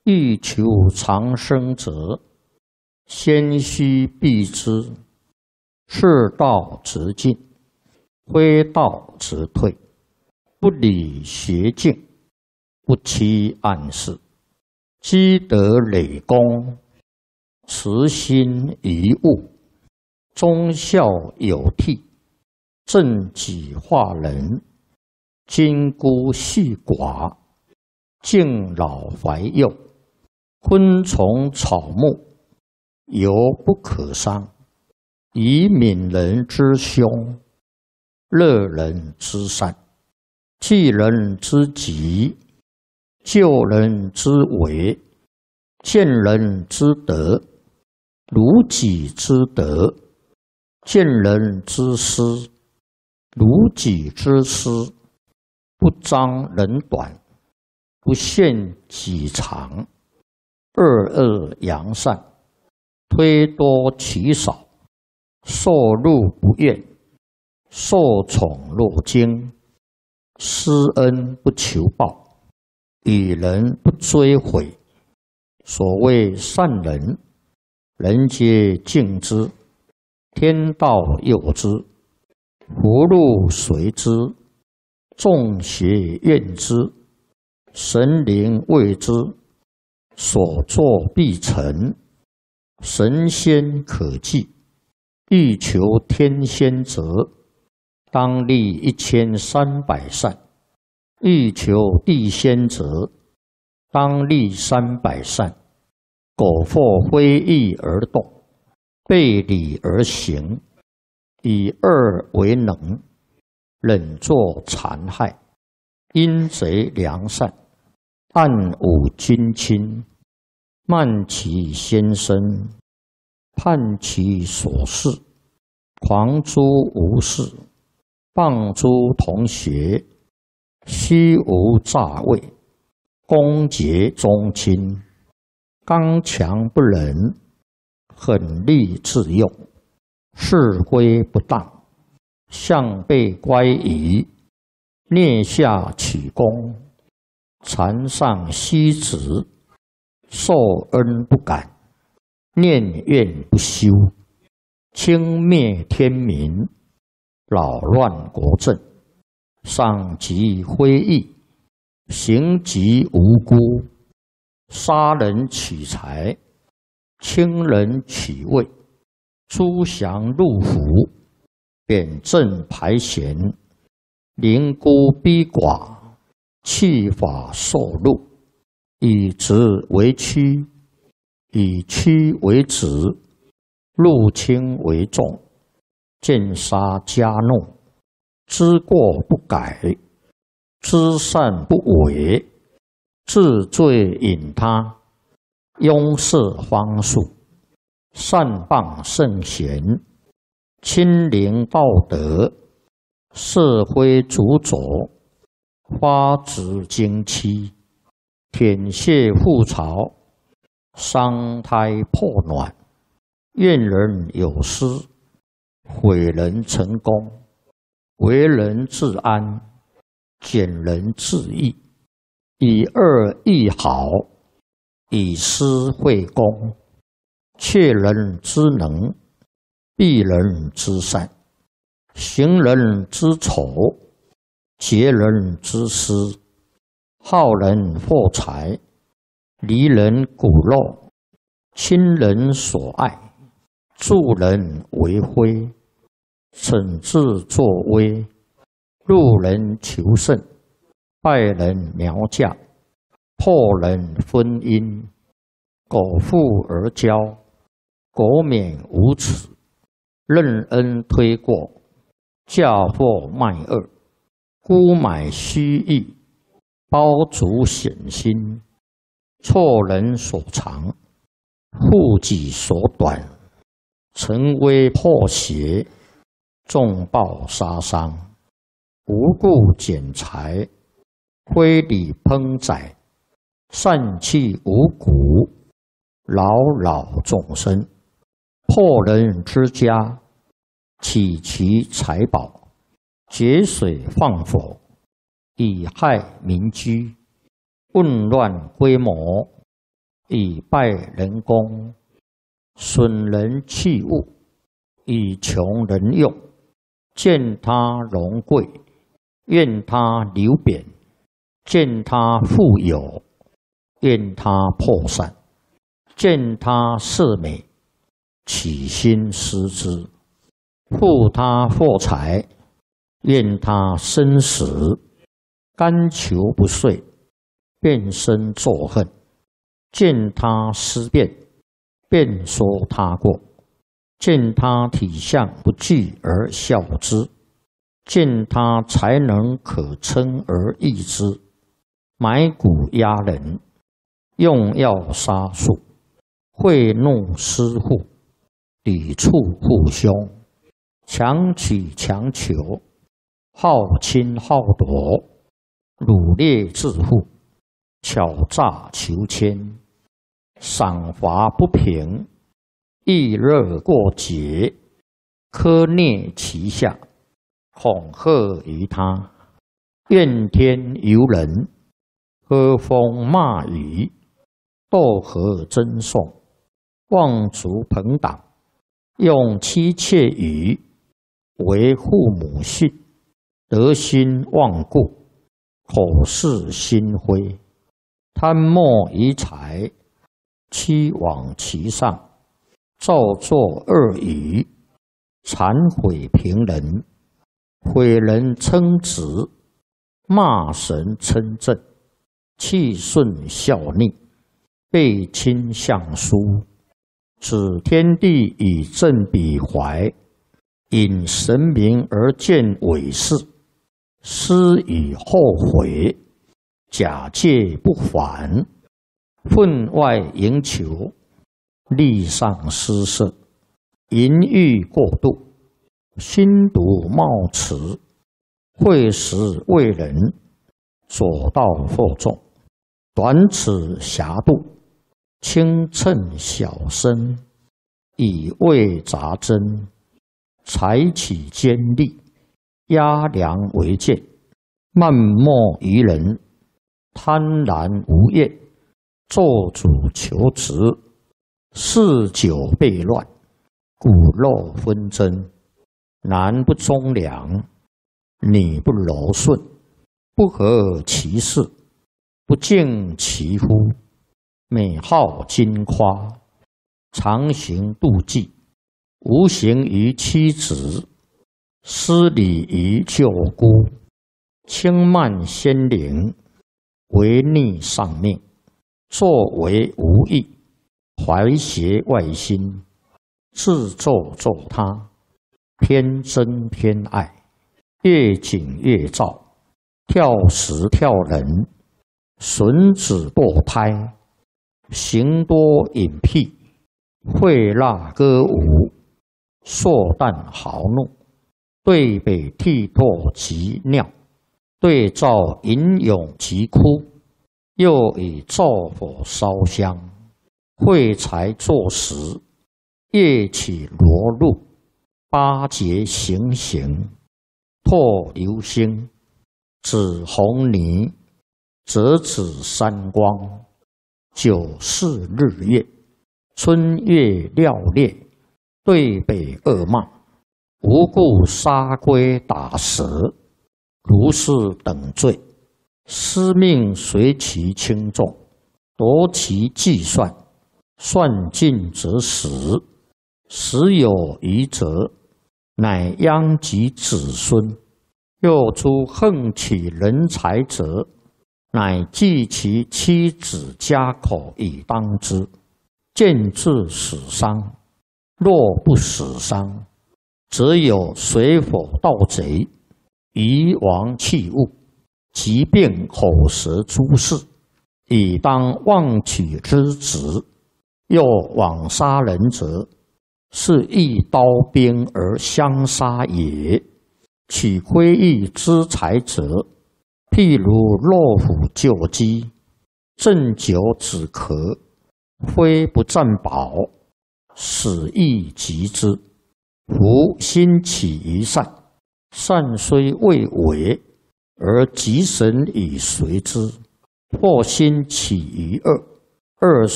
欲求长生者，先须避之。是道直进，非道直退。不理邪径，不欺暗室。积德累功，慈心遗物。忠孝有悌，正己化人。金孤细寡，敬老怀幼。昆虫草木，犹不可伤。以悯人之凶，乐人之善。济人之急，救人之危。见人之德，如己之德。见人之失，如己之失。不彰人短，不限己长。恶恶扬善，推多其少。受禄不怨，受宠若惊。施恩不求报，与人不追悔。所谓善人，人皆敬之，天道佑之，福禄随之，众邪怨之，神灵畏之。所作必成，神仙可祭。欲求天仙者，当立1300善。欲求地仙者，当立300善。苟或非义而动，背礼而行，以恶为能，忍作残害。阴贼良善，暗侮君亲。慢其先生，叛其所事。狂诸无事，谤诸同学。虚无诈伪，恭结宗亲。刚强不仁，狠戾自用。是非不当，向背乖疑。蹑下取功，残上息职。受恩不感，念怨不休。轻蔑天民，扰乱国政。伤及非义，刑及无辜。杀人取财，轻人取位。诸降入府，贬正排贤。凌孤逼寡，弃法受禄。以直为曲，以曲为直。入轻为重，见杀加怒。知过不改，知善不为。治罪引他，拥塞荒树。善谤圣贤，亲临道德。社会主佐，花枝经期。舔血覆巢，伤胎破卵。怨人有失，毁人成功。为人自安，减人自益。以恶易好，以私会公。窃人之能，避人之善。行人之丑，劫人之私。好人获财，离人骨肉。亲人所爱，助人为非。惩治作威，入人求胜。败人苗嫁，破人婚姻。苟富而骄，国免无耻。任恩推过，嫁祸卖恶。沽买虚意，包足险心。错人所长，护己所短。成威破邪，重报杀伤。无故减财，非礼烹宰。善弃五谷，扰扰众生。破人之家，起其财宝。节水放火，以害民居。混乱规模， 以败人功，损人器物，以穷人用。见他荣贵，愿他流贬；见他富有，愿他破散；见他色美，起心思之；护他获财，愿他生死；甘求不遂，便生作恨；见他思变，便说他过；见他体相不具而笑之；见他才能可称而异之。买骨压人，用药杀术，贿赂私户，抵触父兄，强取强求，好侵好夺，掳掠致富，巧诈求迁，赏罚不平，易热过节，苛虐其下，恐吓于他，怨天尤人，喝风骂雨，斗河争讼，妄足朋党，用妻妾语，为父母训，德心忘故，口是心非，贪墨于财，欺罔其上，造作恶语，谄毁平人，毁人称直，骂神称正，气顺效逆，背亲相疏，指天地以正彼怀，引神明而见伪事，思以后悔，假借不还，分外营求，力上失色，淫欲过度，心毒冒迟，会时为人，左道惑众，短尺狭度，轻称小身，以为杂针，采取尖利，压梁为剑，漫莫于人，贪婪无厌，做主求职，嗜酒悖乱，骨肉纷争，男不忠良，女不柔顺，不合其事，不敬其夫，美好矜夸，常行妒忌，无形于妻子，失礼于舅姑，轻慢先灵，违逆上命，作为无益，怀邪外心，自作作他，偏憎偏爱，越紧越躁，跳时跳人，损子堕胎，行多隐僻，会蜡歌舞，硕诞豪怒，对北涕唾及尿，对照吟咏及哭，又以灶火烧香，会财作食，夜起罗入，八节行刑，唾流星，指红泥，折指三光，九四日月，春月料烈，对北恶骂，无故杀龟打蛇，如是等罪，司命随其轻重，夺其计算，算尽则死，死有余则，乃殃及子孙。又诸横取人财者，乃计其妻子家口以当之，见至死伤。若不死伤，则有水火盗贼，夷王弃物，疾病口舌诸事，以当妄取之职。又枉杀人者，是一刀兵而相杀也。取窥益之财者，譬如落虎救鸡，鸩酒止咳，非不占宝，死亦及之。夫心起于善，善虽未为，而吉神以随之；或心起于恶，恶